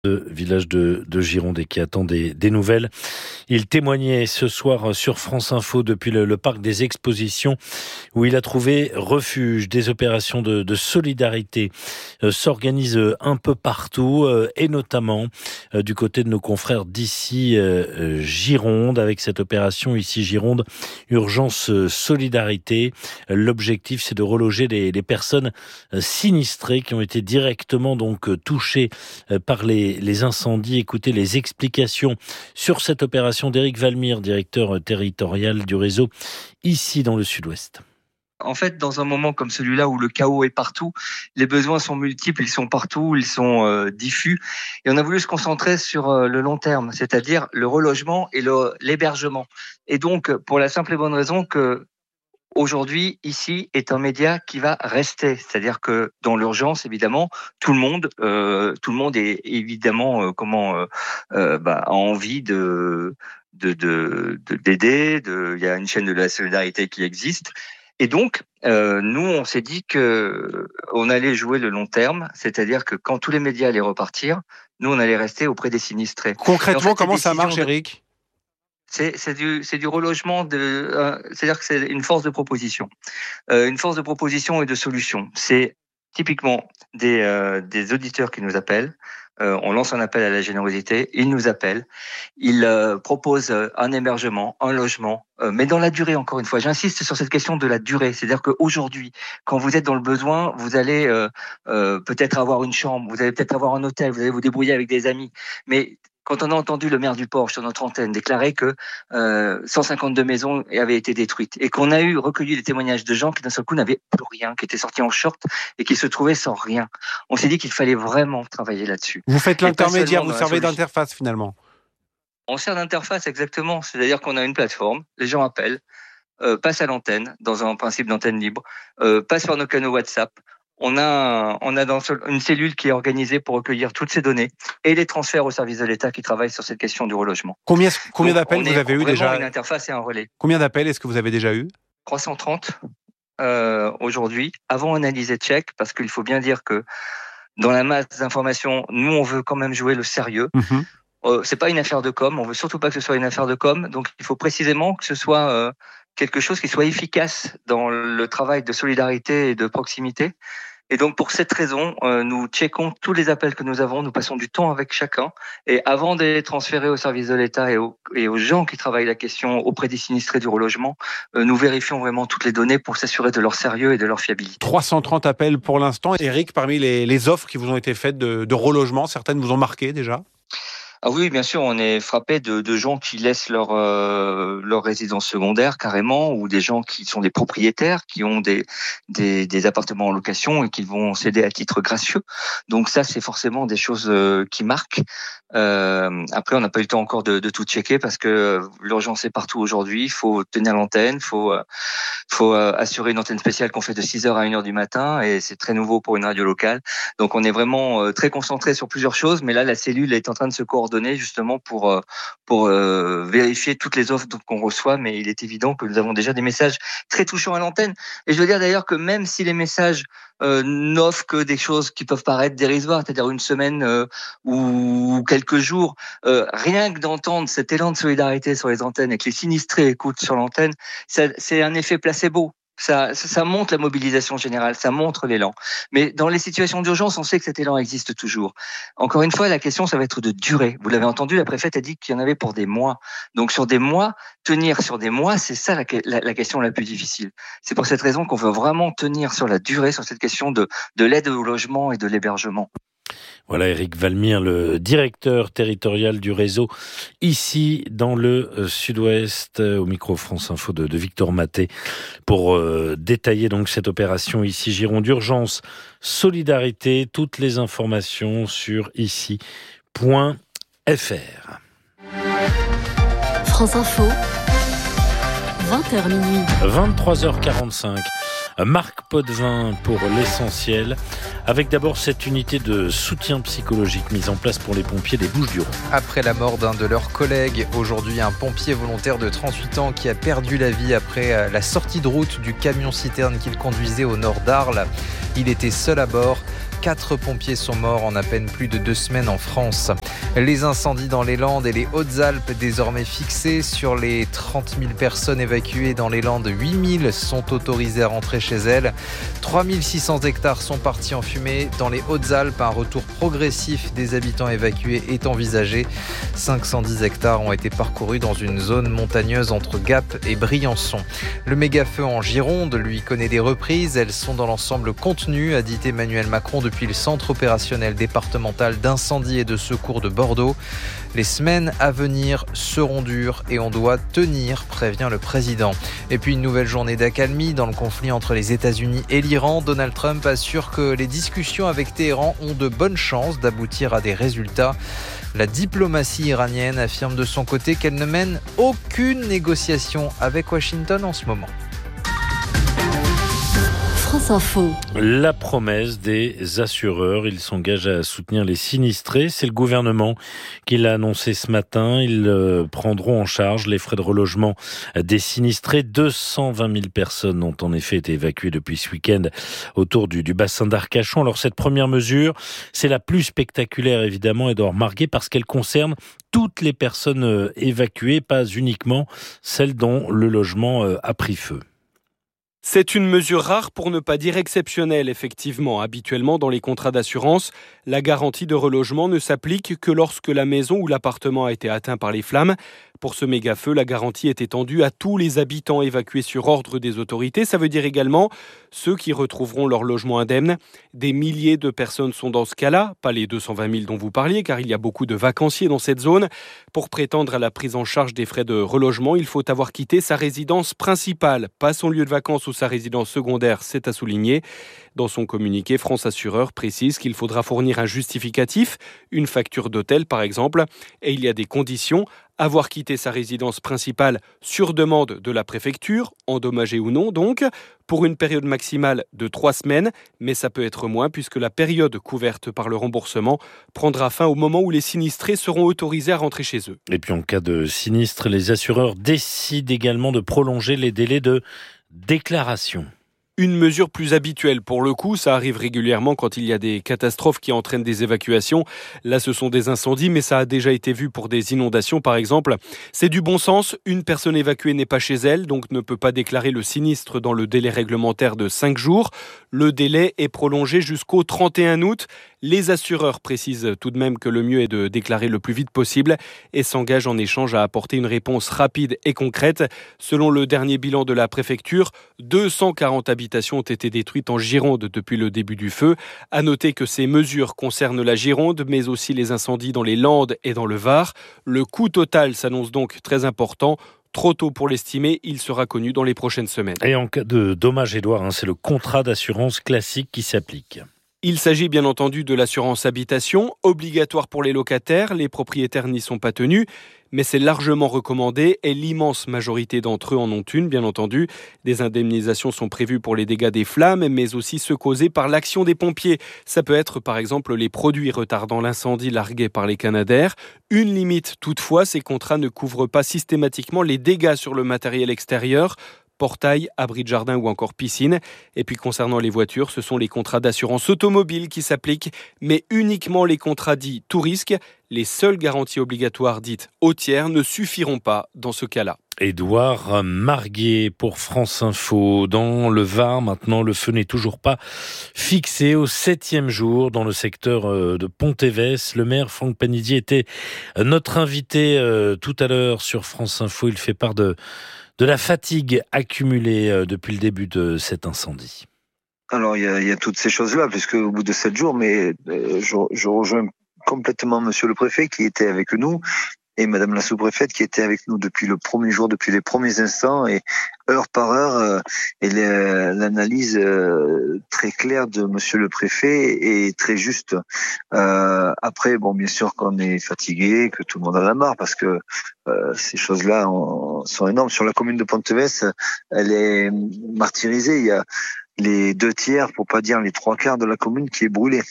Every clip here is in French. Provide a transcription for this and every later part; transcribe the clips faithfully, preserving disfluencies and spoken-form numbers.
de village de, de Gironde et qui attend des, des nouvelles. Il témoignait ce soir sur France Info depuis le, le parc des expositions où il a trouvé refuge. Des opérations de, de solidarité euh, s'organisent un peu partout euh, et notamment euh, du côté de nos confrères d'ici euh, Gironde avec cette opération ici Gironde Urgence euh, Solidarité. L'objectif c'est de reloger les, les personnes euh, sinistrées qui ont été directement donc euh, touchées euh, par les les incendies. Écoutez les explications sur cette opération d'Éric Valmire, directeur territorial du réseau ici dans le Sud-Ouest. En fait, dans un moment comme celui-là où le chaos est partout, les besoins sont multiples, ils sont partout, ils sont euh, diffus. Et on a voulu se concentrer sur euh, le long terme, c'est-à-dire le relogement et le, l'hébergement. Et donc, pour la simple et bonne raison que aujourd'hui, ici, est un média qui va rester. C'est-à-dire que dans l'urgence, évidemment, tout le monde, euh, tout le monde est évidemment euh, comment euh, euh, bah, a envie de, de, de, de d'aider. De, il y a une chaîne de la solidarité qui existe. Et donc, euh, nous, on s'est dit que on allait jouer le long terme, c'est-à-dire que quand tous les médias allaient repartir, nous, on allait rester auprès des sinistrés. Concrètement, en fait, comment ça marche, Éric ? C'est, c'est du, c'est du relogement de, euh, c'est-à-dire que c'est une force de proposition, euh, une force de proposition et de solution. C'est typiquement des, euh, des auditeurs qui nous appellent. Euh, on lance un appel à la générosité. Ils nous appellent. Ils euh, proposent un hébergement, un logement, euh, mais dans la durée. Encore une fois, j'insiste sur cette question de la durée. C'est-à-dire qu'aujourd'hui, quand vous êtes dans le besoin, vous allez euh, euh, peut-être avoir une chambre, vous allez peut-être avoir un hôtel, vous allez vous débrouiller avec des amis, mais quand on a entendu le maire du Porche sur notre antenne déclarer que euh, cent cinquante-deux maisons avaient été détruites et qu'on a eu recueilli des témoignages de gens qui d'un seul coup n'avaient plus rien, qui étaient sortis en short et qui se trouvaient sans rien, on s'est dit qu'il fallait vraiment travailler là-dessus. Vous faites l'intermédiaire, vous servez d'interface finalement. On sert d'interface exactement, c'est-à-dire qu'on a une plateforme, les gens appellent, euh, passent à l'antenne dans un principe d'antenne libre, euh, passent par nos canaux WhatsApp. On a, on a dans une cellule qui est organisée pour recueillir toutes ces données et les transferts au service de l'État qui travaille sur cette question du relogement. Combien, combien Donc, d'appels vous avez eu déjà ? Une interface et un relais. Combien d'appels est-ce que vous avez déjà eu ? trois cent trente euh, aujourd'hui, avant analyse et check, parce qu'il faut bien dire que dans la masse d'informations, nous on veut quand même jouer le sérieux. Mmh. Euh, c'est pas une affaire de com, on veut surtout pas que ce soit une affaire de com, donc il faut précisément que ce soit euh, quelque chose qui soit efficace dans le travail de solidarité et de proximité. Et donc, pour cette raison, euh, nous checkons tous les appels que nous avons, nous passons du temps avec chacun. Et avant de les transférer au service de l'État et, au, et aux gens qui travaillent la question auprès des sinistrés du relogement, euh, nous vérifions vraiment toutes les données pour s'assurer de leur sérieux et de leur fiabilité. trois cent trente appels pour l'instant. Éric, parmi les, les offres qui vous ont été faites de, de relogement, certaines vous ont marqué déjà ? Ah oui, bien sûr, on est frappé de, de gens qui laissent leur euh, leur résidence secondaire carrément, ou des gens qui sont des propriétaires, qui ont des des, des appartements en location et qui vont céder à titre gracieux. Donc ça, c'est forcément des choses euh, qui marquent. Euh, après, on n'a pas eu le temps encore de, de tout checker parce que l'urgence est partout aujourd'hui. Il faut tenir l'antenne, il faut euh, faut euh, assurer une antenne spéciale qu'on fait de six heures à une heure du matin et c'est très nouveau pour une radio locale. Donc on est vraiment euh, très concentré sur plusieurs choses, mais là la cellule est en train de se coordonner justement pour pour euh, vérifier toutes les offres qu'on reçoit, mais il est évident que nous avons déjà des messages très touchants à l'antenne. Et je veux dire d'ailleurs que même si les messages euh, n'offrent que des choses qui peuvent paraître dérisoires, c'est-à-dire une semaine euh, ou quelques jours, euh, rien que d'entendre cet élan de solidarité sur les antennes et que les sinistrés écoutent sur l'antenne, ça, c'est un effet placebo. Ça, ça montre la mobilisation générale, ça montre l'élan. Mais dans les situations d'urgence, on sait que cet élan existe toujours. Encore une fois, la question, ça va être de durée. Vous l'avez entendu, la préfète a dit qu'il y en avait pour des mois. Donc sur des mois, tenir sur des mois, c'est ça la, la, la question la plus difficile. C'est pour cette raison qu'on veut vraiment tenir sur la durée, sur cette question de, de l'aide au logement et de l'hébergement. Voilà Éric Valmire, le directeur territorial du réseau, ici dans le Sud-Ouest, au micro France Info de, de Victor Maté, pour euh, détailler donc cette opération ici Gironde Urgence Solidarité. Toutes les informations sur ici point f r. France Info, vingt heures minuit. vingt-trois heures quarante-cinq. Marc Potvin pour l'essentiel, avec d'abord cette unité de soutien psychologique mise en place pour les pompiers des Bouches-du-Rhône. Après la mort d'un de leurs collègues, aujourd'hui un pompier volontaire de trente-huit ans qui a perdu la vie après la sortie de route du camion-citerne qu'il conduisait au nord d'Arles. Il était seul à bord. Quatre pompiers sont morts en à peine plus de deux semaines en France. Les incendies dans les Landes et les Hautes-Alpes désormais fixés. Sur les trente mille personnes évacuées dans les Landes, huit mille sont autorisées à rentrer chez elles. trois mille six cents hectares sont partis en fumée. Dans les Hautes-Alpes, un retour progressif des habitants évacués est envisagé. cinq cent dix hectares ont été parcourus dans une zone montagneuse entre Gap et Briançon. Le méga-feu en Gironde, lui, connaît des reprises. Elles sont dans l'ensemble contenues, a dit Emmanuel Macron depuis le centre opérationnel départemental d'incendie et de secours de Bordeaux. Les semaines à venir seront dures et on doit tenir, prévient le président. Et puis une nouvelle journée d'accalmie dans le conflit entre les États-Unis et l'Iran. Donald Trump assure que les discussions avec Téhéran ont de bonnes chances d'aboutir à des résultats. La diplomatie iranienne affirme de son côté qu'elle ne mène aucune négociation avec Washington en ce moment. France Info. La promesse des assureurs, ils s'engagent à soutenir les sinistrés. C'est le gouvernement qui l'a annoncé ce matin. Ils euh, prendront en charge les frais de relogement des sinistrés. deux cent vingt mille personnes ont en effet été évacuées depuis ce week-end autour du, du bassin d'Arcachon. Alors cette première mesure, c'est la plus spectaculaire évidemment et doit remarquer parce qu'elle concerne toutes les personnes évacuées, pas uniquement celles dont le logement a pris feu. C'est une mesure rare pour ne pas dire exceptionnelle, effectivement. Habituellement, dans les contrats d'assurance, la garantie de relogement ne s'applique que lorsque la maison ou l'appartement a été atteint par les flammes. Pour ce méga-feu, la garantie est étendue à tous les habitants évacués sur ordre des autorités. Ça veut dire également ceux qui retrouveront leur logement indemne. Des milliers de personnes sont dans ce cas-là, pas les deux cent vingt mille dont vous parliez, car il y a beaucoup de vacanciers dans cette zone. Pour prétendre à la prise en charge des frais de relogement, il faut avoir quitté sa résidence principale, pas son lieu de vacances ou sa résidence secondaire, c'est à souligner. Dans son communiqué, France Assureur précise qu'il faudra fournir un justificatif, une facture d'hôtel par exemple, et il y a des conditions. Avoir quitté sa résidence principale sur demande de la préfecture, endommagée ou non donc, pour une période maximale de trois semaines, mais ça peut être moins puisque la période couverte par le remboursement prendra fin au moment où les sinistrés seront autorisés à rentrer chez eux. Et puis en cas de sinistre, les assureurs décident également de prolonger les délais de déclaration. Une mesure plus habituelle pour le coup, ça arrive régulièrement quand il y a des catastrophes qui entraînent des évacuations. Là, ce sont des incendies, mais ça a déjà été vu pour des inondations, par exemple. C'est du bon sens. Une personne évacuée n'est pas chez elle, donc ne peut pas déclarer le sinistre dans le délai réglementaire de cinq jours. Le délai est prolongé jusqu'au trente et un août. Les assureurs précisent tout de même que le mieux est de déclarer le plus vite possible et s'engagent en échange à apporter une réponse rapide et concrète. Selon le dernier bilan de la préfecture, deux cent quarante habitations ont été détruites en Gironde depuis le début du feu. À noter que ces mesures concernent la Gironde, mais aussi les incendies dans les Landes et dans le Var. Le coût total s'annonce donc très important. Trop tôt pour l'estimer, il sera connu dans les prochaines semaines. Et en cas de dommage, Édouard, hein, c'est le contrat d'assurance classique qui s'applique. Il s'agit bien entendu de l'assurance habitation, obligatoire pour les locataires, les propriétaires n'y sont pas tenus, mais c'est largement recommandé et l'immense majorité d'entre eux en ont une, bien entendu. Des indemnisations sont prévues pour les dégâts des flammes, mais aussi ceux causés par l'action des pompiers. Ça peut être par exemple les produits retardant l'incendie largués par les Canadair. Une limite toutefois, ces contrats ne couvrent pas systématiquement les dégâts sur le matériel extérieur, portail, abri de jardin ou encore piscine. Et puis concernant les voitures, ce sont les contrats d'assurance automobile qui s'appliquent, mais uniquement les contrats dits tout risque. Les seules garanties obligatoires dites au tiers ne suffiront pas dans ce cas-là. Édouard Marguet pour France Info. Dans le Var, maintenant, le feu n'est toujours pas fixé au septième jour dans le secteur de Pontévès. Le maire Franck Panidier était notre invité tout à l'heure sur France Info. Il fait part de de la fatigue accumulée depuis le début de cet incendie. Alors il y a, il y a toutes ces choses-là, puisque au bout de sept jours, mais euh, je, je rejoins complètement Monsieur le Préfet qui était avec nous et Madame la sous-préfète qui était avec nous depuis le premier jour, depuis les premiers instants et heure par heure. Euh, et les, l'analyse euh, très claire de Monsieur le Préfet est très juste. Euh, après, bon, bien sûr qu'on est fatigué, que tout le monde en a marre parce que euh, ces choses-là ont, sont énormes. Sur la commune de Pontévès, elle est martyrisée. Il y a les deux tiers, pour pas dire les trois quarts de la commune qui est brûlée.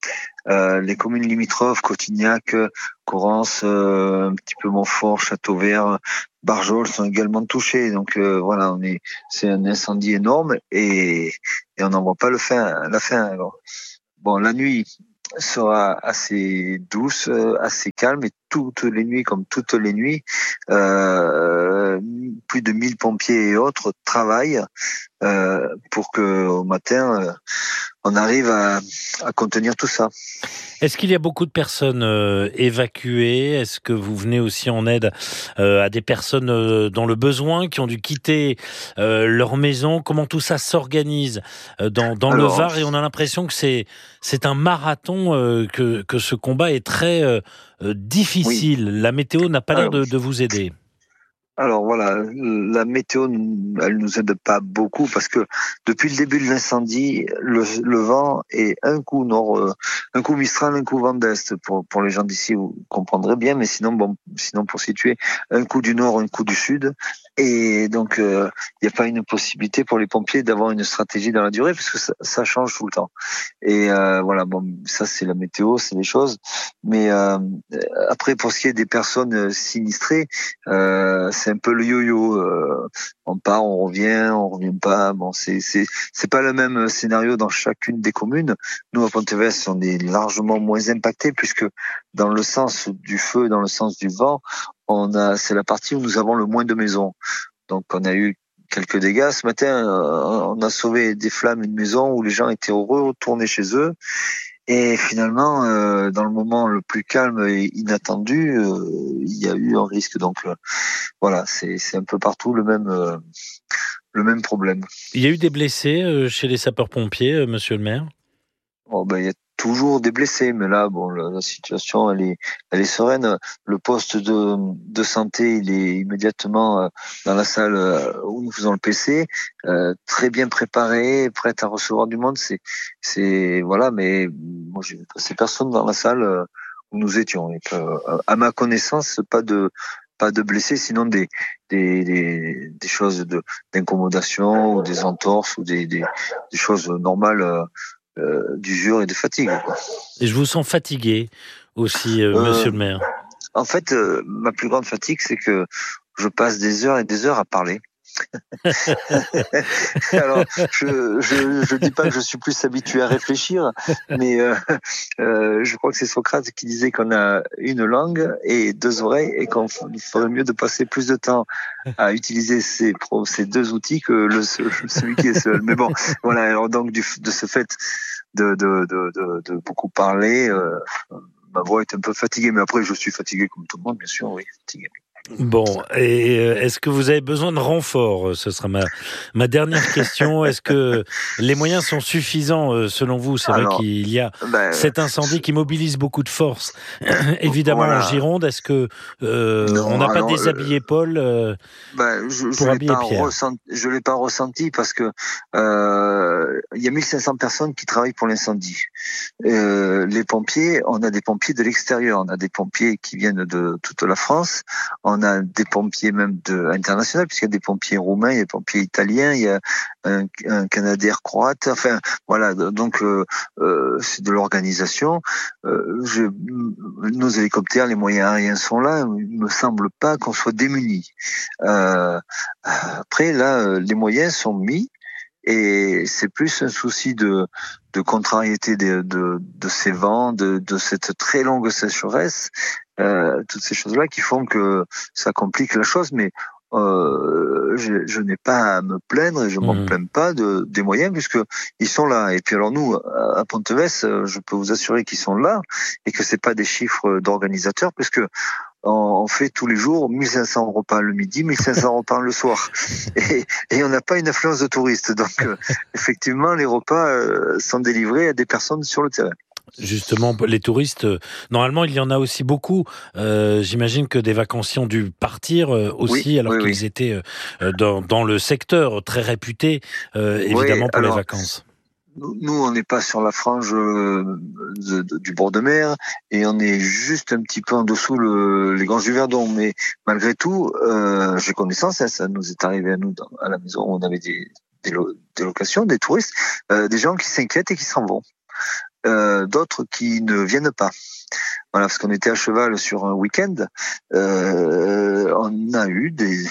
Euh, les communes limitrophes, Cotignac, Corrence, euh, un petit peu Montfort, Châteauvert, Barjol sont également touchés. Donc euh, voilà, on est, c'est un incendie énorme et, et on n'en voit pas le fin, la fin. Alors, bon, la nuit sera assez douce, assez calme, et toutes les nuits, comme toutes les nuits, euh, plus de mille pompiers et autres travaillent euh, pour que au matin, euh, on arrive à, à contenir tout ça. Est-ce qu'il y a beaucoup de personnes euh, évacuées ? Est-ce que vous venez aussi en aide euh, à des personnes euh, dans le besoin, qui ont dû quitter euh, leur maison ? Comment tout ça s'organise euh, dans, dans Alors, le Var ? Et on a l'impression que c'est, c'est un marathon, euh, que, que ce combat est très euh, difficile. Oui. La météo n'a pas Alors, l'air de, de vous aider. Alors voilà, la météo, elle nous aide pas beaucoup parce que depuis le début de l'incendie, le, le vent est un coup nord, un coup mistral, un coup vent d'est. Pour pour les gens d'ici, vous comprendrez bien, mais sinon bon, sinon pour situer, un coup du nord, un coup du sud, et donc il euh, n'y a pas une possibilité pour les pompiers d'avoir une stratégie dans la durée parce que ça, ça change tout le temps. Et euh, voilà, bon, ça c'est la météo, c'est les choses. Mais euh, après, pour ce qui est des personnes sinistrées, euh, c'est un peu le yo-yo. Euh, on part, on revient, on revient pas. Bon, c'est c'est c'est pas le même scénario dans chacune des communes. Nous à Pontevedra, on est largement moins impactés puisque dans le sens du feu, dans le sens du vent, on a c'est la partie où nous avons le moins de maisons. Donc on a eu quelques dégâts. Ce matin, on a sauvé des flammes une maison où les gens étaient heureux, retournés chez eux. Et finalement, euh, dans le moment le plus calme et inattendu, euh, il y a eu un risque. Donc euh, voilà, c'est, c'est un peu partout le même, euh, le même problème. Il y a eu des blessés euh, chez les sapeurs-pompiers, euh, monsieur le maire ? Oh, ben, il y a toujours des blessés, mais là, bon, la, la situation, elle est, elle est sereine. Le poste de, de santé, il est immédiatement euh, dans la salle euh, où nous faisons le P C, euh, très bien préparé, prêt à recevoir du monde. C'est, c'est voilà, mais moi, j'ai passé personne dans la salle euh, où nous étions. Et que, euh, à ma connaissance, pas de pas de blessés, sinon des des des, des choses de d'incommodation ou des entorses ou des des, des choses normales. Euh, Euh, d'usure et de fatigue, quoi. Et je vous sens fatigué aussi, euh, euh, monsieur le maire. En fait, euh, ma plus grande fatigue, c'est que je passe des heures et des heures à parler. Alors, je, je je dis pas que je suis plus habitué à réfléchir, mais euh, euh, je crois que c'est Socrate qui disait qu'on a une langue et deux oreilles et qu'on ferait mieux de passer plus de temps à utiliser ces ces deux outils que le celui qui est seul. Mais bon, voilà. Alors donc du, de ce fait de de de de, de beaucoup parler, euh, ma voix est un peu fatiguée, mais après je suis fatigué comme tout le monde, bien sûr, oui, fatigué. Bon, et est-ce que vous avez besoin de renfort ? Ce sera ma, ma dernière question. Est-ce que les moyens sont suffisants selon vous ? C'est Alors, vrai qu'il y a ben, cet incendie qui mobilise beaucoup de forces, évidemment voilà. En Gironde. Est-ce que euh, non, on n'a pas déshabillé euh, Paul euh, ben, je, pour je habiller Pierre ? Ressenti, je ne l'ai pas ressenti parce que euh, il y a mille cinq cents personnes qui travaillent pour l'incendie. Euh, les pompiers, on a des pompiers de l'extérieur, on a des pompiers qui viennent de toute la France. On a des pompiers même de internationaux, puisqu'il y a des pompiers roumains, il y a des pompiers italiens, il y a un, un Canadair croate. Enfin, voilà. Donc, euh, euh, c'est de l'organisation. Euh, je, nos hélicoptères, les moyens aériens sont là. Il me semble pas qu'on soit démunis. Euh, après, là, les moyens sont mis. Et c'est plus un souci de, de contrariété de, de, de ces vents, de, de cette très longue sécheresse, euh, toutes ces choses-là qui font que ça complique la chose. Mais euh, je, je n'ai pas à me plaindre et je m'en mmh. plains pas de, des moyens puisque ils sont là. Et puis alors nous, à Pontevedra, je peux vous assurer qu'ils sont là et que c'est pas des chiffres d'organisateurs puisque on fait tous les jours mille cinq cents repas le midi, mille cinq cents repas le soir. Et, et on n'a pas une affluence de touristes. Donc, euh, effectivement, les repas euh, sont délivrés à des personnes sur le terrain. Justement, les touristes, normalement, il y en a aussi beaucoup. Euh, j'imagine que des vacanciers ont dû partir euh, aussi, oui, alors oui, qu'ils oui. étaient euh, dans, dans le secteur très réputé, euh, évidemment, oui, pour alors, les vacances. Nous, on n'est pas sur la frange de, de, du bord de mer et on est juste un petit peu en dessous le, les Granges du Verdon. Mais malgré tout, euh, j'ai connaissance, hein, ça nous est arrivé à nous dans, à la maison où on avait des, des, lo, des locations, des touristes, euh, des gens qui s'inquiètent et qui s'en vont. Euh, d'autres qui ne viennent pas. Voilà, parce qu'on était à cheval sur un week-end, euh, on a eu des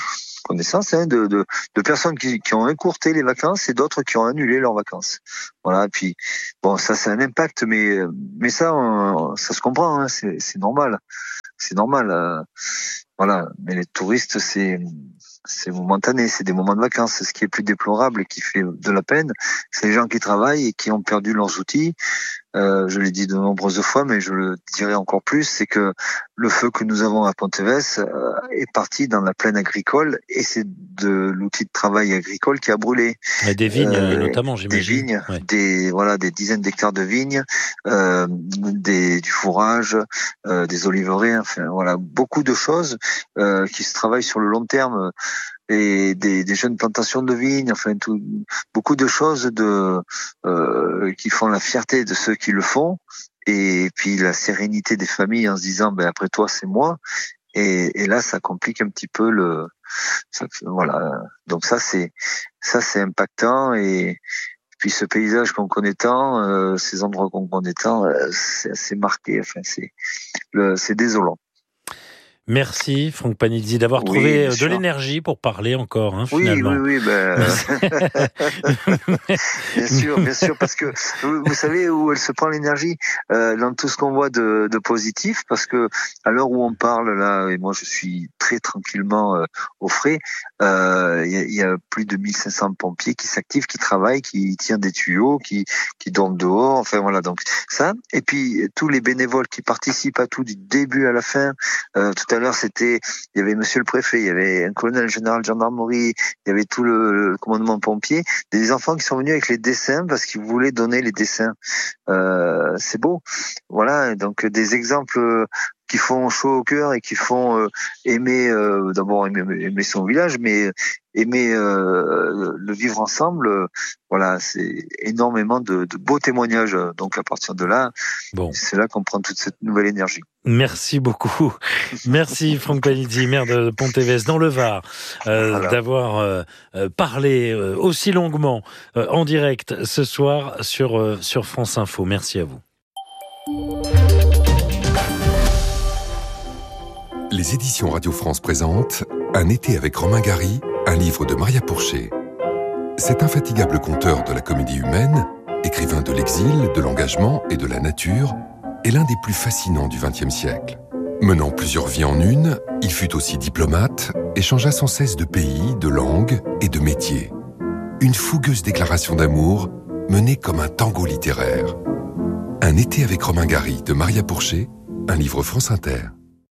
connaissance hein, de, de, de personnes qui, qui ont écourté les vacances et d'autres qui ont annulé leurs vacances. Voilà. Et puis bon, ça c'est un impact, mais mais ça, on, ça se comprend, hein, c'est, c'est normal, c'est normal. Euh, voilà. Mais les touristes, c'est c'est momentané, c'est des moments de vacances. Ce qui est plus déplorable et qui fait de la peine, c'est les gens qui travaillent et qui ont perdu leurs outils. Euh, je l'ai dit de nombreuses fois, mais je le dirai encore plus, c'est que le feu que nous avons à Ponteves euh, est parti dans la plaine agricole et c'est de l'outil de travail agricole qui a brûlé. Et des vignes euh, notamment, j'imagine. Des vignes, ouais. des voilà, des dizaines d'hectares de vignes, euh, des du fourrage, euh, des oliveraies, enfin voilà, beaucoup de choses euh, qui se travaillent sur le long terme. Et des, des jeunes plantations de vignes, enfin tout, beaucoup de choses de euh, qui font la fierté de ceux qui le font, et puis la sérénité des familles en se disant ben après toi c'est moi, et, et là ça complique un petit peu le ça, voilà, donc ça c'est ça c'est impactant, et puis ce paysage qu'on connaît tant, euh, ces endroits qu'on connaît tant, euh, c'est assez marqué, enfin c'est le c'est désolant. Merci Franck Panizzi d'avoir oui, trouvé de sûr. l'énergie pour parler encore, hein, oui, finalement. Oui, oui, ben... bien sûr, bien sûr, parce que vous, vous savez où elle se prend l'énergie, euh, dans tout ce qu'on voit de, de positif, parce que à l'heure où on parle là, et moi je suis très tranquillement euh, au frais, il euh, y, y a plus de mille cinq cents pompiers qui s'activent, qui travaillent, qui tirent des tuyaux, qui, qui dorment dehors, enfin voilà, donc ça, et puis tous les bénévoles qui participent à tout du début à la fin. Euh, tout à l'heure, c'était, il y avait monsieur le préfet, il y avait un colonel général de gendarmerie, il y avait tout le, le commandement pompier, des enfants qui sont venus avec les dessins parce qu'ils voulaient donner les dessins. Euh, c'est beau. Voilà, donc des exemples qui font chaud au cœur et qui font euh, aimer, euh, d'abord aimer, aimer son village, mais aimer euh, le vivre ensemble. Euh, voilà, c'est énormément de, de beaux témoignages. Donc à partir de là, bon. c'est là qu'on prend toute cette nouvelle énergie. Merci beaucoup. Merci Franck Panizzi, maire de Ponteves dans le Var, euh, voilà. d'avoir euh, parlé euh, aussi longuement euh, en direct ce soir sur, euh, sur France Info. Merci à vous. Les éditions Radio France présentent Un été avec Romain Gary, un livre de Maria Pourchet. Cet infatigable conteur de la comédie humaine, écrivain de l'exil, de l'engagement et de la nature, est l'un des plus fascinants du vingtième siècle. Menant plusieurs vies en une, il fut aussi diplomate et changea sans cesse de pays, de langue et de métier. Une fougueuse déclaration d'amour menée comme un tango littéraire. Un été avec Romain Gary de Maria Pourchet, un livre France Inter.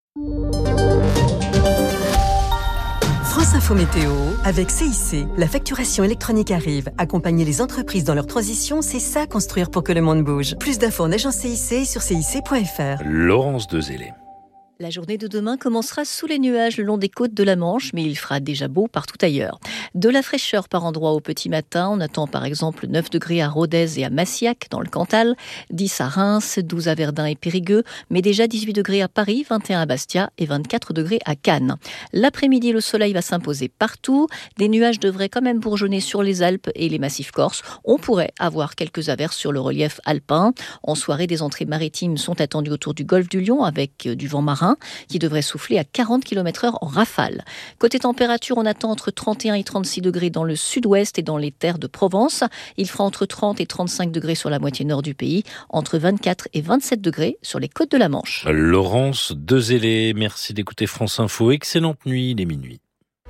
France Info Météo, avec C I C. La facturation électronique arrive. Accompagner les entreprises dans leur transition, c'est ça, construire pour que le monde bouge. Plus d'infos en agence C I C sur C I C point F R. Laurence Dezélé. La journée de demain commencera sous les nuages le long des côtes de la Manche, mais il fera déjà beau partout ailleurs. De la fraîcheur par endroits au petit matin. On attend par exemple neuf degrés à Rodez et à Massiac dans le Cantal, dix à Reims, douze à Verdun et Périgueux, mais déjà dix-huit degrés à Paris, vingt et un à Bastia et vingt-quatre degrés à Cannes. L'après-midi, le soleil va s'imposer partout. Des nuages devraient quand même bourgeonner sur les Alpes et les massifs corses. On pourrait avoir quelques averses sur le relief alpin. En soirée, des entrées maritimes sont attendues autour du golfe du Lion avec du vent marin qui devrait souffler à quarante kilomètres heure en rafale. Côté température, on attend entre trente et un et trente-six degrés dans le sud-ouest et dans les terres de Provence. Il fera entre trente et trente-cinq degrés sur la moitié nord du pays, entre vingt-quatre et vingt-sept degrés sur les côtes de la Manche. Laurence Dezélé, merci d'écouter France Info. Excellente nuit, il est minuit.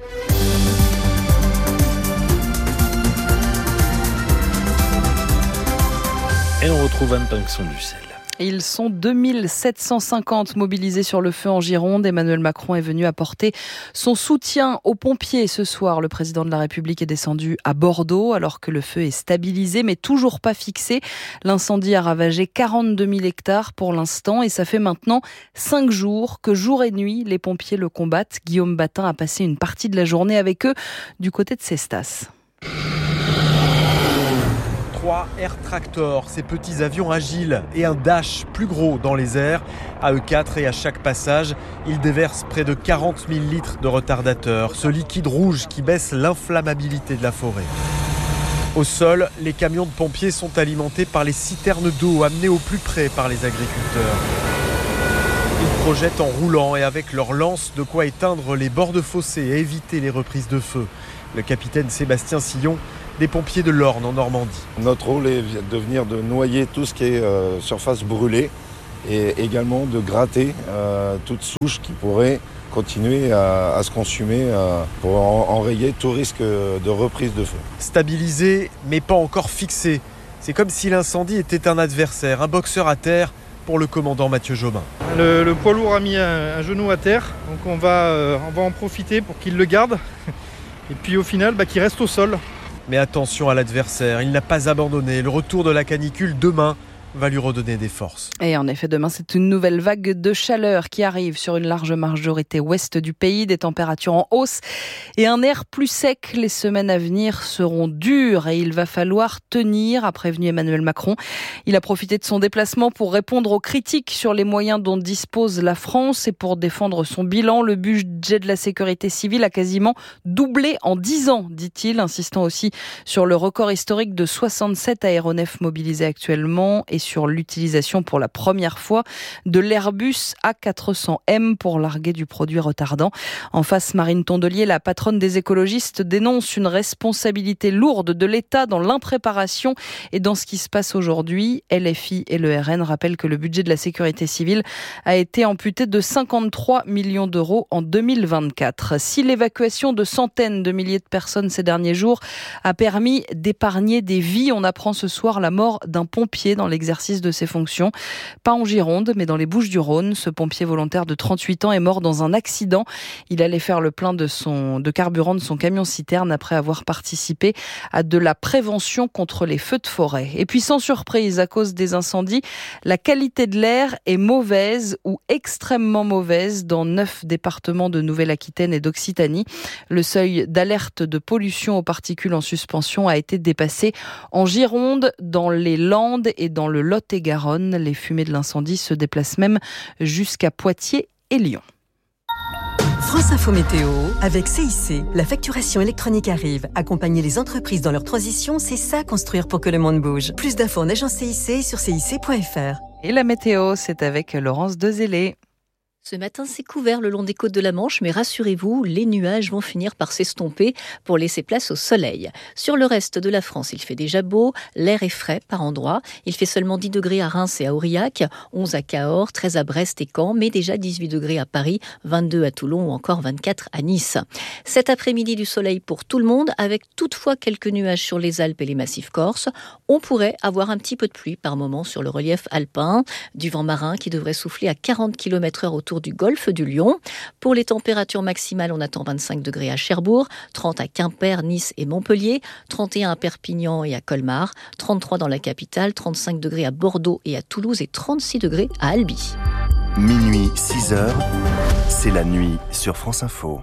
Et on retrouve Anne Pinxon-Dussel. Ils sont deux mille sept cent cinquante mobilisés sur le feu en Gironde. Emmanuel Macron est venu apporter son soutien aux pompiers ce soir. Le président de la République est descendu à Bordeaux alors que le feu est stabilisé mais toujours pas fixé. L'incendie a ravagé quarante-deux mille hectares pour l'instant et ça fait maintenant cinq jours que jour et nuit les pompiers le combattent. Guillaume Batin a passé une partie de la journée avec eux du côté de Cestas. Trois Air Tractor, ces petits avions agiles et un Dash plus gros dans les airs. À eux quatre et à chaque passage, ils déversent près de quarante mille litres de retardateur, ce liquide rouge qui baisse l'inflammabilité de la forêt. Au sol, les camions de pompiers sont alimentés par les citernes d'eau amenées au plus près par les agriculteurs. Ils projettent en roulant et avec leurs lances de quoi éteindre les bords de fossé et éviter les reprises de feu. Le capitaine Sébastien Sillon, des pompiers de l'Orne en Normandie. Notre rôle est de venir de noyer tout ce qui est euh, surface brûlée et également de gratter euh, toute souche qui pourrait continuer à, à se consumer euh, pour en, enrayer tout risque de reprise de feu. Stabilisé mais pas encore fixé. C'est comme si l'incendie était un adversaire, un boxeur à terre pour le commandant Mathieu Jobin. Le, le poids lourd a mis un, un genou à terre, donc on va, euh, on va en profiter pour qu'il le garde. Et puis au final, bah, qu'il reste au sol. Mais attention à l'adversaire, il n'a pas abandonné. Le retour de la canicule demain va lui redonner des forces. Et en effet, demain, c'est une nouvelle vague de chaleur qui arrive sur une large majorité ouest du pays, des températures en hausse et un air plus sec. Les semaines à venir seront dures et il va falloir tenir, a prévenu Emmanuel Macron. Il a profité de son déplacement pour répondre aux critiques sur les moyens dont dispose la France et pour défendre son bilan. Le budget de la sécurité civile a quasiment doublé en dix ans, dit-il, insistant aussi sur le record historique de soixante-sept aéronefs mobilisés actuellement et sur l'utilisation pour la première fois de l'Airbus A quatre cents M pour larguer du produit retardant. En face, Marine Tondelier, la patronne des écologistes, dénonce une responsabilité lourde de l'État dans l'impréparation et dans ce qui se passe aujourd'hui. L F I et le R N rappellent que le budget de la sécurité civile a été amputé de cinquante-trois millions d'euros en deux mille vingt-quatre. Si l'évacuation de centaines de milliers de personnes ces derniers jours a permis d'épargner des vies, on apprend ce soir la mort d'un pompier dans l'exercice de ses fonctions. Pas en Gironde, mais dans les Bouches-du-Rhône. Ce pompier volontaire de trente-huit ans est mort dans un accident. Il allait faire le plein de, son, de carburant de son camion-citerne après avoir participé à de la prévention contre les feux de forêt. Et puis sans surprise, à cause des incendies, la qualité de l'air est mauvaise ou extrêmement mauvaise dans neuf départements de Nouvelle-Aquitaine et d'Occitanie. Le seuil d'alerte de pollution aux particules en suspension a été dépassé en Gironde, dans les Landes et dans le Lot-et-Garonne. Les fumées de l'incendie se déplacent même jusqu'à Poitiers et Lyon. France Info Météo, avec C I C. La facturation électronique arrive. Accompagner les entreprises dans leur transition, c'est ça construire pour que le monde bouge. Plus d'infos en agence C I C sur C I C point F R. Et la météo, c'est avec Laurence Dezélé. Ce matin, c'est couvert le long des côtes de la Manche, mais rassurez-vous, les nuages vont finir par s'estomper pour laisser place au soleil. Sur le reste de la France, il fait déjà beau, l'air est frais par endroits. Il fait seulement dix degrés à Reims et à Aurillac, onze à Cahors, treize à Brest et Caen, mais déjà dix-huit degrés à Paris, vingt-deux à Toulon ou encore vingt-quatre à Nice. Cet après-midi, du soleil pour tout le monde, avec toutefois quelques nuages sur les Alpes et les massifs corses. On pourrait avoir un petit peu de pluie par moment sur le relief alpin, du vent marin qui devrait souffler à quarante kilomètres heure autour du golfe du Lion. Pour les températures maximales, on attend vingt-cinq degrés à Cherbourg, trente à Quimper, Nice et Montpellier, trente et un à Perpignan et à Colmar, trente-trois dans la capitale, trente-cinq degrés à Bordeaux et à Toulouse et trente-six degrés à Albi. Minuit, six heures, c'est la nuit sur France Info.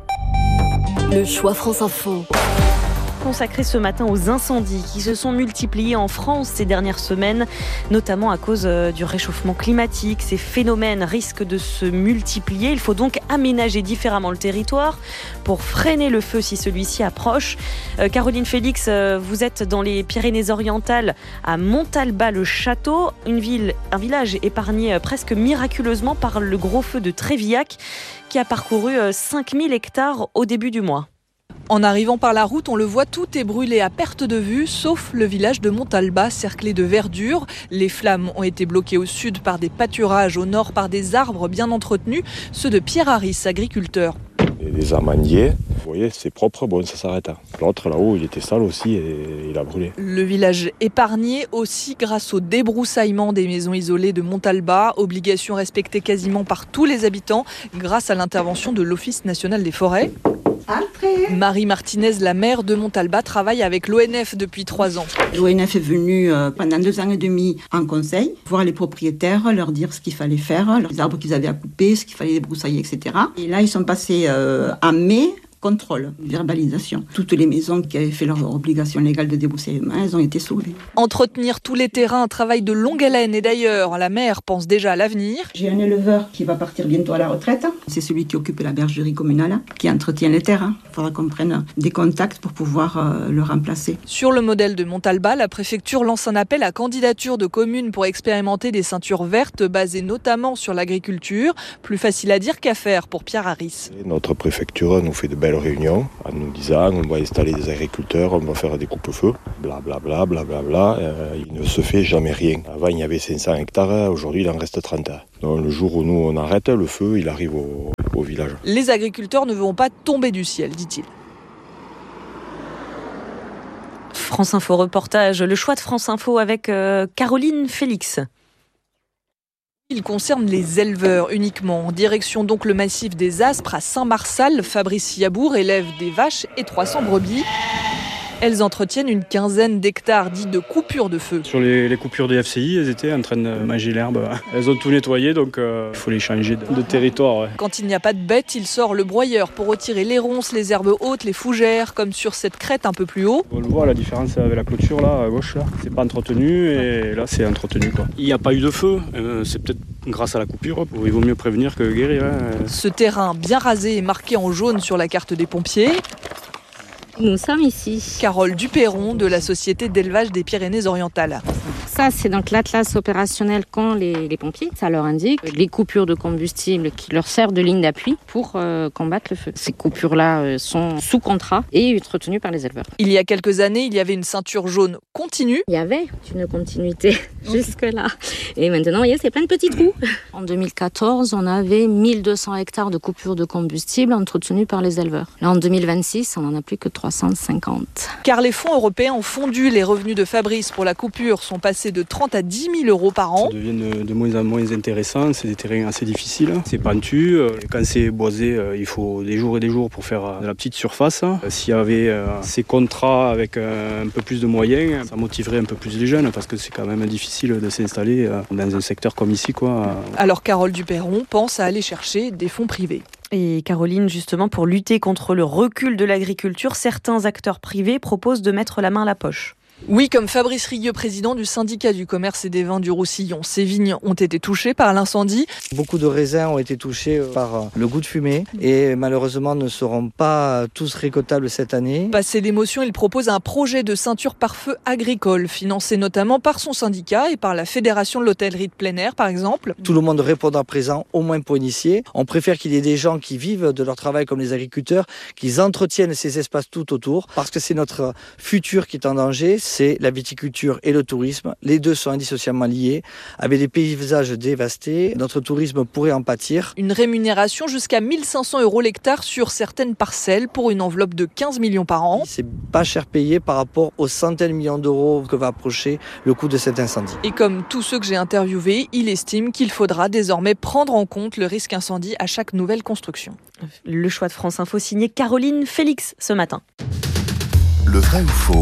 Le choix France Info. Consacré ce matin aux incendies qui se sont multipliés en France ces dernières semaines, notamment à cause du réchauffement climatique. Ces phénomènes risquent de se multiplier. Il faut donc aménager différemment le territoire pour freiner le feu si celui-ci approche. Euh, Caroline Félix, euh, vous êtes dans les Pyrénées-Orientales à Montalba-le-Château, une ville, un village épargné euh, presque miraculeusement par le gros feu de Trévillac qui a parcouru euh, cinq mille hectares au début du mois. En arrivant par la route, on le voit, tout est brûlé à perte de vue, sauf le village de Montalba, cerclé de verdure. Les flammes ont été bloquées au sud par des pâturages, au nord par des arbres bien entretenus, ceux de Pierre Harris, agriculteur. Les amandiers, vous voyez, c'est propre, bon, ça s'arrête. L'autre là-haut, il était sale aussi et il a brûlé. Le village épargné aussi grâce au débroussaillement des maisons isolées de Montalba, obligation respectée quasiment par tous les habitants grâce à l'intervention de l'Office national des forêts. Après. Marie Martinez, la maire de Montalba, travaille avec l'O N F depuis trois ans. L'O N F est venu euh, pendant deux ans et demi en conseil, voir les propriétaires, leur dire ce qu'il fallait faire, les arbres qu'ils avaient à couper, ce qu'il fallait débroussailler, et cetera. Et là, ils sont passés euh, en mai, contrôle, verbalisation. Toutes les maisons qui avaient fait leur obligation légale de débroussaillement, elles ont été sauvées. Entretenir tous les terrains, un travail de longue haleine. Et d'ailleurs, la maire pense déjà à l'avenir. J'ai un éleveur qui va partir bientôt à la retraite. C'est celui qui occupe la bergerie communale qui entretient les terres. Il faudra qu'on prenne des contacts pour pouvoir euh, le remplacer. Sur le modèle de Montalba, la préfecture lance un appel à candidature de communes pour expérimenter des ceintures vertes basées notamment sur l'agriculture. Plus facile à dire qu'à faire pour Pierre Harris. Notre préfecture nous fait de belles réunions en nous disant on va installer des agriculteurs, on va faire des coupes-feux, blablabla, blablabla. Euh, il ne se fait jamais rien. Avant il y avait cinq cents hectares, aujourd'hui il en reste trente. Donc, le jour où nous on arrête, le feu il arrive au, au village. Les agriculteurs ne vont pas tomber du ciel, dit-il. France Info reportage, le choix de France Info avec euh, Caroline Félix. Il concerne les éleveurs uniquement. En direction donc le massif des Aspres à Saint-Marçal, Fabrice Yabour élève des vaches et trois cents brebis. Elles entretiennent une quinzaine d'hectares dits de coupures de feu. Sur les, les coupures des F C I, elles étaient en train de manger l'herbe. Elles ont tout nettoyé, donc euh, il faut les changer de, de territoire. Ouais. Quand il n'y a pas de bêtes, il sort le broyeur pour retirer les ronces, les herbes hautes, les fougères, comme sur cette crête un peu plus haut. On le voit, la différence avec la clôture là, à gauche, là. C'est pas entretenu et là c'est entretenu, quoi. Il n'y a pas eu de feu, euh, c'est peut-être grâce à la coupure. Il vaut mieux prévenir que guérir. Hein. Ce terrain bien rasé est marqué en jaune sur la carte des pompiers. Nous sommes ici. Carole Duperron de la Société d'élevage des Pyrénées-Orientales. Ça, c'est donc l'atlas opérationnel qu'ont les, les pompiers. Ça leur indique les coupures de combustible qui leur servent de ligne d'appui pour euh, combattre le feu. Ces coupures-là euh, sont sous contrat et entretenues par les éleveurs. Il y a quelques années, il y avait une ceinture jaune continue. Il y avait une continuité jusque-là. Et maintenant, vous voyez, c'est plein de petits trous. En deux mille quatorze, on avait mille deux cents hectares de coupures de combustible entretenues par les éleveurs. Là, en deux mille vingt-six, on n'en a plus que trois cent cinquante. Car les fonds européens ont fondu. Les revenus de Fabrice pour la coupure sont passés de trente à dix mille euros par an. Ça devient de, de moins en moins intéressant. C'est des terrains assez difficiles. C'est pentu. Quand c'est boisé, il faut des jours et des jours pour faire de la petite surface. S'il y avait ces contrats avec un peu plus de moyens, ça motiverait un peu plus les jeunes parce que c'est quand même difficile de s'installer dans un secteur comme ici, quoi. Alors Carole Duperron pense à aller chercher des fonds privés. Et Caroline, justement, pour lutter contre le recul de l'agriculture, certains acteurs privés proposent de mettre la main à la poche. Oui, comme Fabrice Rieux, président du syndicat du commerce et des vins du Roussillon. Ces vignes ont été touchées par l'incendie. Beaucoup de raisins ont été touchés par le goût de fumée et malheureusement ne seront pas tous récoltables cette année. Passé l'émotion, il propose un projet de ceinture pare-feu agricole, financé notamment par son syndicat et par la Fédération de l'hôtellerie de plein air, par exemple. Tout le monde répondra présent, au moins pour initier. On préfère qu'il y ait des gens qui vivent de leur travail comme les agriculteurs, qui entretiennent ces espaces tout autour, parce que c'est notre futur qui est en danger. C'est la viticulture et le tourisme. Les deux sont indissociablement liés. Avec des paysages dévastés, notre tourisme pourrait en pâtir. Une rémunération jusqu'à mille cinq cents euros l'hectare sur certaines parcelles pour une enveloppe de quinze millions par an. C'est pas cher payé par rapport aux centaines de millions d'euros que va approcher le coût de cet incendie. Et comme tous ceux que j'ai interviewés, il estime qu'il faudra désormais prendre en compte le risque incendie à chaque nouvelle construction. Le choix de France Info signé Caroline Félix ce matin. Le vrai ou faux ?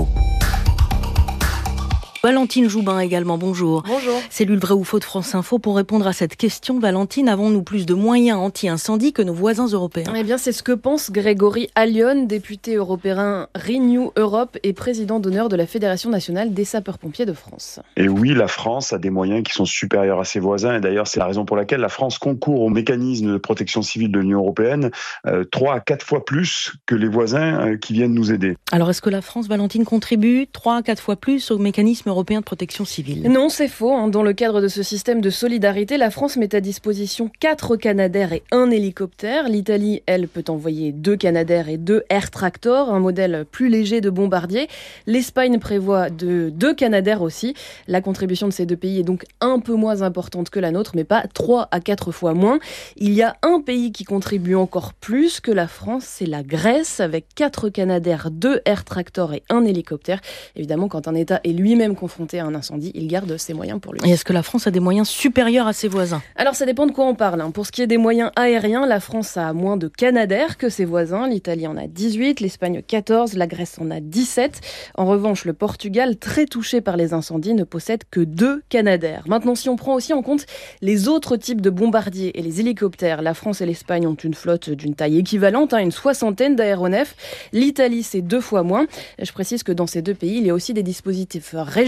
Valentine Joubin également, bonjour. Bonjour. Cellule vrai ou faux de France Info. Pour répondre à cette question, Valentine, avons-nous plus de moyens anti-incendie que nos voisins européens ? Eh bien, c'est ce que pense Grégory Allione, député européen Renew Europe et président d'honneur de la Fédération nationale des sapeurs-pompiers de France. Et oui, la France a des moyens qui sont supérieurs à ses voisins. Et d'ailleurs, c'est la raison pour laquelle la France concourt au mécanisme de protection civile de l'Union européenne euh, trois à quatre fois plus que les voisins euh, qui viennent nous aider. Alors, est-ce que la France, Valentine, contribue trois à quatre fois plus au mécanisme européen de protection civile ? Non, c'est faux. Dans le cadre de ce système de solidarité, la France met à disposition quatre Canadair et un hélicoptère. L'Italie, elle, peut envoyer deux Canadair et deux Air Tractor, un modèle plus léger de bombardier. L'Espagne prévoit de deux Canadair aussi. La contribution de ces deux pays est donc un peu moins importante que la nôtre, mais pas trois à quatre fois moins. Il y a un pays qui contribue encore plus que la France, c'est la Grèce, avec quatre Canadair, deux Air Tractor et un hélicoptère. Évidemment, quand un État est lui-même confronté à un incendie, il garde ses moyens pour lui. Et est-ce que la France a des moyens supérieurs à ses voisins ? Alors ça dépend de quoi on parle. Pour ce qui est des moyens aériens, la France a moins de Canadair que ses voisins. L'Italie en a dix-huit, l'Espagne quatorze, la Grèce en a dix-sept. En revanche, le Portugal, très touché par les incendies, ne possède que deux Canadair. Maintenant, si on prend aussi en compte les autres types de bombardiers et les hélicoptères, la France et l'Espagne ont une flotte d'une taille équivalente, une soixantaine d'aéronefs. L'Italie, c'est deux fois moins. Je précise que dans ces deux pays, il y a aussi des dispositifs régionaux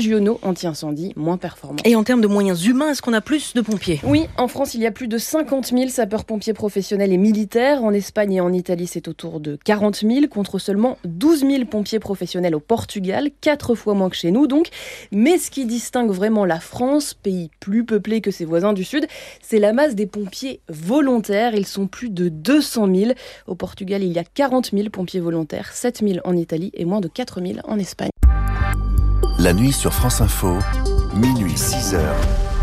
régionaux anti-incendie moins performants. Et en termes de moyens humains, est-ce qu'on a plus de pompiers ? Oui, en France, il y a plus de cinquante mille sapeurs-pompiers professionnels et militaires. En Espagne et en Italie, c'est autour de quarante mille, contre seulement douze mille pompiers professionnels au Portugal, quatre fois moins que chez nous donc. Mais ce qui distingue vraiment la France, pays plus peuplé que ses voisins du Sud, c'est la masse des pompiers volontaires. Ils sont plus de deux cent mille. Au Portugal, il y a quarante mille pompiers volontaires, sept mille en Italie et moins de quatre mille en Espagne. La nuit sur France Info, minuit six heures.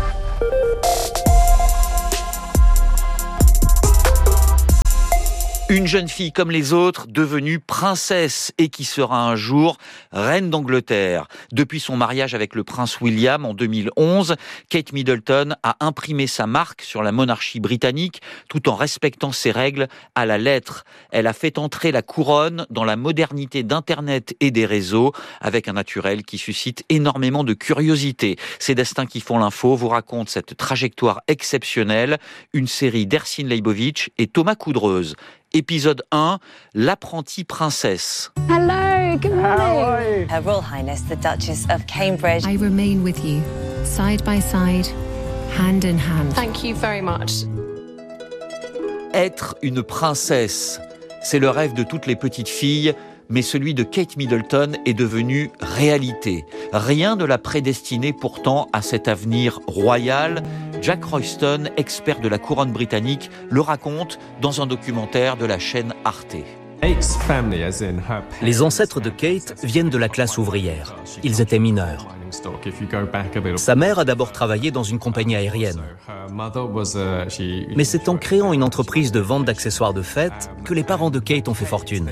Une jeune fille comme les autres, devenue princesse et qui sera un jour reine d'Angleterre. Depuis son mariage avec le prince William en deux mille onze, Kate Middleton a imprimé sa marque sur la monarchie britannique tout en respectant ses règles à la lettre. Elle a fait entrer la couronne dans la modernité d'Internet et des réseaux avec un naturel qui suscite énormément de curiosité. Ces destins qui font l'info vous racontent cette trajectoire exceptionnelle, une série d'Ersin Leibovitch et Thomas Coudreuse. Épisode un, l'apprentie princesse. Hello, good morning. Her Royal Highness, the Duchess of Cambridge. I remain with you, side by side, hand in hand. Thank you very much. Être une princesse, c'est le rêve de toutes les petites filles, mais celui de Kate Middleton est devenu réalité. Rien ne l'a prédestinée pourtant à cet avenir royal. Jack Royston, expert de la couronne britannique, le raconte dans un documentaire de la chaîne Arte. Les ancêtres de Kate viennent de la classe ouvrière. Ils étaient mineurs. Sa mère a d'abord travaillé dans une compagnie aérienne. Mais c'est en créant une entreprise de vente d'accessoires de fête que les parents de Kate ont fait fortune.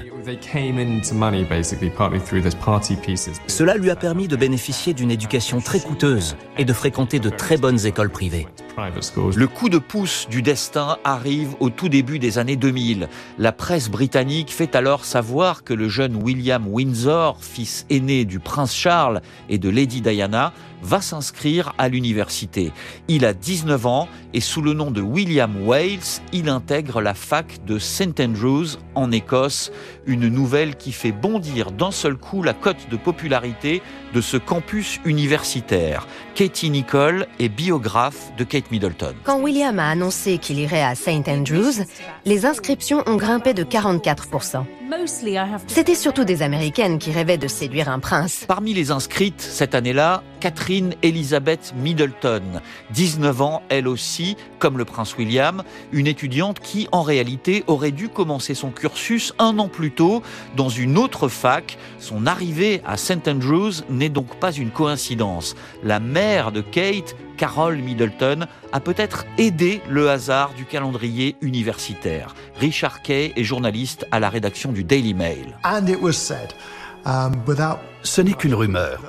Cela lui a permis de bénéficier d'une éducation très coûteuse et de fréquenter de très bonnes écoles privées. Le coup de pouce du destin arrive au tout début des années deux mille. La presse britannique fait alors savoir que le jeune William Windsor, fils aîné du prince Charles et de Lady Diana, va s'inscrire à l'université. Il a dix-neuf ans et sous le nom de William Wales, il intègre la fac de Saint Andrews en Écosse, une nouvelle qui fait bondir d'un seul coup la cote de popularité de ce campus universitaire. Katie Nicole est biographe de Kate Middleton. Quand William a annoncé qu'il irait à Saint Andrews, les inscriptions ont grimpé de quarante-quatre pour cent. C'était surtout des Américaines qui rêvaient de séduire un prince. Parmi les inscrites cette année-là, Catherine Elizabeth Middleton, dix-neuf ans, elle aussi, comme le prince William, une étudiante qui, en réalité, aurait dû commencer son cursus un an plus tôt dans une autre fac. Son arrivée à Saint Andrews n'est donc pas une coïncidence. La mère de Kate, Carol Middleton, a peut-être aidé le hasard du calendrier universitaire. Richard Kay est journaliste à la rédaction du Daily Mail. And it was said, um, without... Ce n'est qu'une rumeur.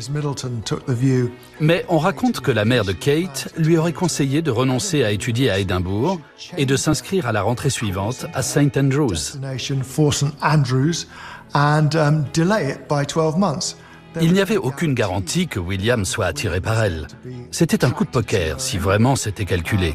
Mais on raconte que la mère de Kate lui aurait conseillé de renoncer à étudier à Édimbourg et de s'inscrire à la rentrée suivante à Saint Andrews. Il n'y avait aucune garantie que William soit attiré par elle. C'était un coup de poker, si vraiment c'était calculé.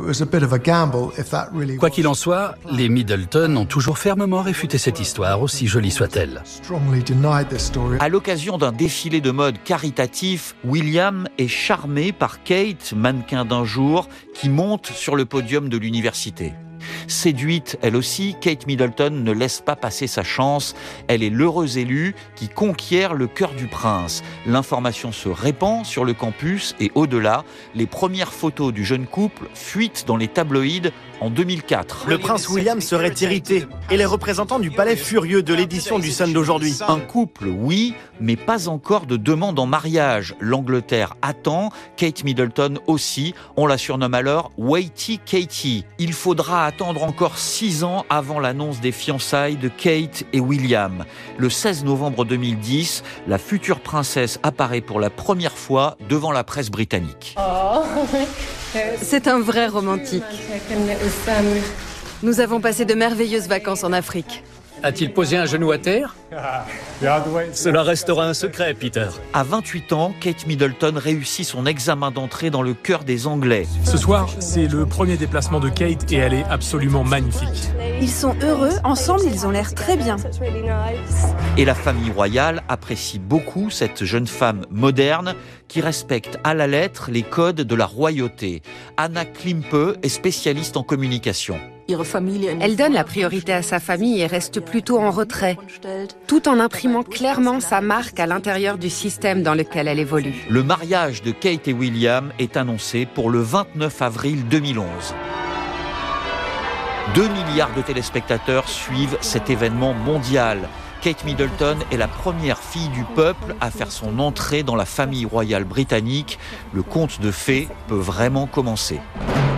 Quoi qu'il en soit, les Middleton ont toujours fermement réfuté cette histoire, aussi jolie soit-elle. À l'occasion d'un défilé de mode caritatif, William est charmé par Kate, mannequin d'un jour, qui monte sur le podium de l'université. Séduite, elle aussi, Kate Middleton ne laisse pas passer sa chance. Elle est l'heureuse élue qui conquiert le cœur du prince. L'information se répand sur le campus et au-delà, les premières photos du jeune couple fuitent dans les tabloïds en deux mille quatre. Le prince William serait irrité et les représentants du palais furieux de l'édition du Sun d'aujourd'hui. Un couple, oui, mais pas encore de demande en mariage. L'Angleterre attend, Kate Middleton aussi. On la surnomme alors Waity Katie. Il faudra attendre encore six ans avant l'annonce des fiançailles de Kate et William. Le seize novembre deux mille dix, la future princesse apparaît pour la première fois devant la presse britannique. C'est un vrai romantique. Nous avons passé de merveilleuses vacances en Afrique. A-t-il posé un genou à terre? Cela restera un secret, Peter. À vingt-huit ans, Kate Middleton réussit son examen d'entrée dans le cœur des Anglais. Ce soir, c'est le premier déplacement de Kate et elle est absolument magnifique. Ils sont heureux, ensemble ils ont l'air très bien. Et la famille royale apprécie beaucoup cette jeune femme moderne qui respecte à la lettre les codes de la royauté. Anna Klimpe est spécialiste en communication. Elle donne la priorité à sa famille et reste plutôt en retrait, tout en imprimant clairement sa marque à l'intérieur du système dans lequel elle évolue. Le mariage de Kate et William est annoncé pour le vingt-neuf avril deux mille onze. Deux milliards de téléspectateurs suivent cet événement mondial. Kate Middleton est la première fille du peuple à faire son entrée dans la famille royale britannique. Le conte de fées peut vraiment commencer.